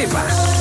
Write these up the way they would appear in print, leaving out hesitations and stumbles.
Pepa.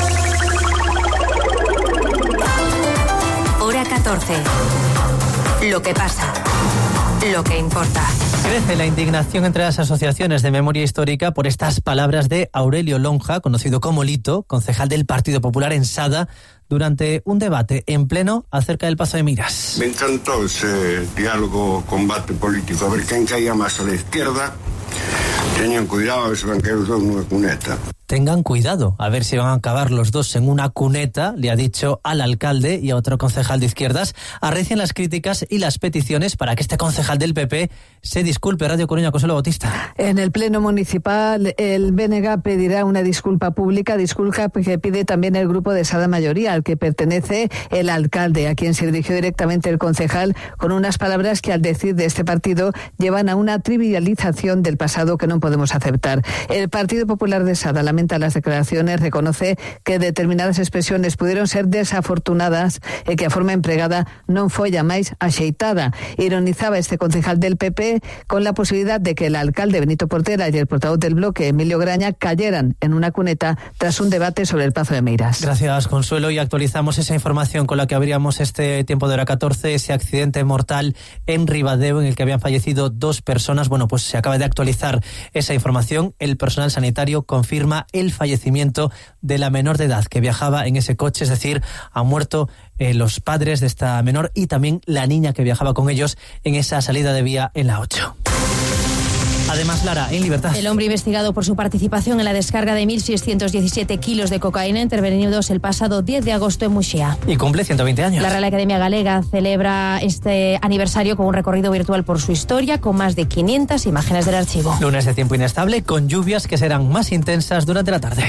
Hora 14. Lo que pasa. Lo que importa. Crece la indignación entre las asociaciones de memoria histórica por estas palabras de Aurelio Lonja, conocido como Lito, concejal del Partido Popular en Sada, durante un debate en pleno acerca del Pazo de Miras. Me encantó ese diálogo, combate político, a ver quen caía máis a la izquierda. Teñan cuidado, a ver se van caer os dous nunha cuneta. Tengan cuidado, a ver si van a acabar los dos en una cuneta, le ha dicho al alcalde y a otro concejal de izquierdas. Arrecian las críticas y las peticiones para que este concejal del PP se disculpe. Radio Coruña, Consuelo Bautista. En el pleno municipal, el BNG pedirá una disculpa pública, disculpa que pide también el grupo de Sada Mayoría, al que pertenece el alcalde, a quien se dirigió directamente el concejal, con unas palabras que, al decir de este partido, llevan a una trivialización del pasado que no podemos aceptar. El Partido Popular de Sada lamenta las declaraciones, reconoce que determinadas expresiones pudieron ser desafortunadas e que a forma empregada non foi a máis axeitada. Ironizaba este concejal del PP con la posibilidad de que el alcalde Benito Portela y el portavoz del bloque Emilio Graña cayeran en una cuneta tras un debate sobre el Pazo de Miras. Gracias, Consuelo, y actualizamos esa información con la que abríamos este tiempo de hora 14, ese accidente mortal en Ribadeo en el que habían fallecido 2 personas. Bueno, pues se acaba de actualizar esa información. El personal sanitario confirma el fallecimiento de la menor de edad que viajaba en ese coche, es decir, han muerto los padres de esta menor y también la niña que viajaba con ellos en esa salida de vía en la 8. Además, Lara, en libertad. El hombre investigado por su participación en la descarga de 1.617 kilos de cocaína intervenidos el pasado 10 de agosto en Muxía. Y cumple 120 años. La Real Academia Galega celebra este aniversario con un recorrido virtual por su historia, con más de 500 imágenes del archivo. Lunes de tiempo inestable, con lluvias que serán más intensas durante la tarde.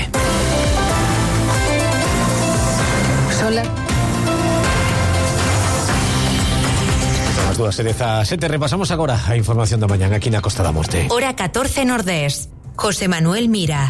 Sola. 2:17. Repasamos agora a información da mañá aquí na Costa da Morte. Hora 14 Nordés. José Manuel Mira.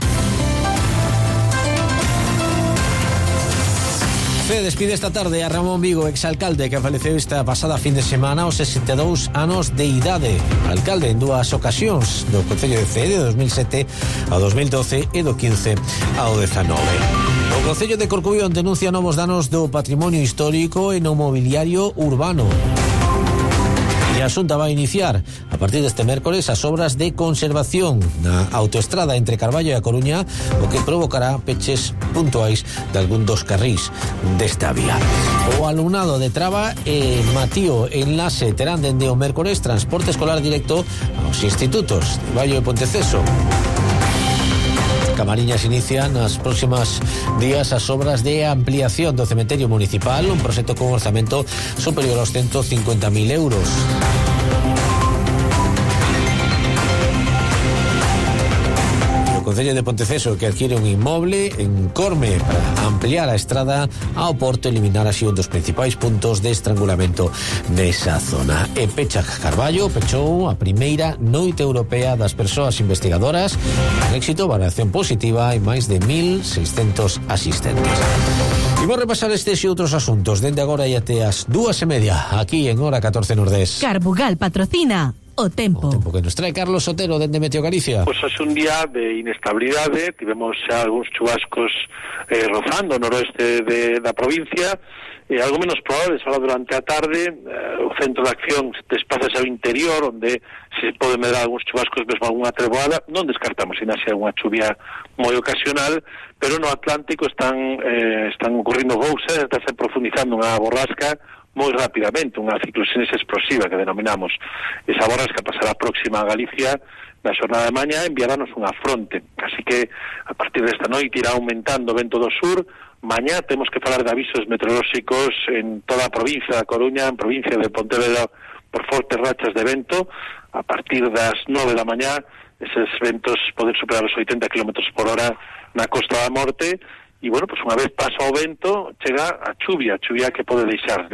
Se despide esta tarde a Ramón Vigo, exalcalde que faleceu esta pasada fin de semana aos 62 anos de idade. Alcalde en 2 ocasións do Concello de Cee, de 2007 a 2012 e do 15 ao 19. O Concello de Corcubión denuncia novos danos do patrimonio histórico e no mobiliario urbano. E a Xunta vai iniciar a partir deste mércores as obras de conservación na autoestrada entre Carballo e A Coruña, o que provocará peches puntuais de algún dos carrís desta vía. O alumnado de Traba e Matío Enlace terán dende o mércores transporte escolar directo aos institutos de Vallo e Ponteceso. Camariñas inicia nas próximas días as obras de ampliación do cementerio municipal, un proxecto con orzamento superior aos 150.000 euros. O Concello de Ponteceso que adquiere un inmoble en Corme para ampliar a estrada ao porto e eliminar así un dos principais puntos de estrangulamento nesa zona. E Pecha Carballo pechou a primeira noite europea das persoas investigadoras con éxito, variación positiva e máis de 1.600 asistentes. Imos repasar estes e outros asuntos dende agora e até as 2:30 aquí en Hora 14 Nordés. Carbugal patrocina o tempo. O tempo que nos trae Carlos Sotero dende Meteo Galicia. Pois hoxe un día de inestabilidade, tivemos xa algúns chubascos rozando o noroeste da provincia, algo menos probables ahora durante a tarde. O centro de acción desplazase ao interior, onde se pode medrar algúns chubascos, mesmo algunha treboada. Non descartamos ainda se algunha chuvia moi ocasional, pero no Atlántico están ocurrindo cousas, estáse profundizando unha borrasca moi rapidamente, unha cicloxénese explosiva que denominamos. Esa borrasca pasará próxima a Galicia na xornada de mañá, enviarános unha fronte, así que a partir desta noite irá aumentando o vento do sur. Mañá temos que falar de avisos meteorolóxicos en toda a provincia da Coruña, en provincia de Pontevedra, por fortes rachas de vento. A partir das 9 da mañá, eses ventos poden superar os 80 km por hora na Costa da Morte. E, bueno, pues unha vez pasa o vento, chega a chuvia que pode deixar